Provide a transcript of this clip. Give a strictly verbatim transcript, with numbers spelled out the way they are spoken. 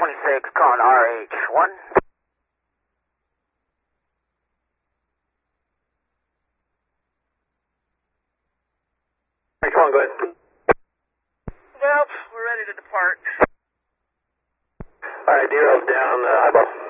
twenty-six calling R H one. R H one, go ahead. Well, we're ready to depart. Alright, Dero's down, uh, eyeball.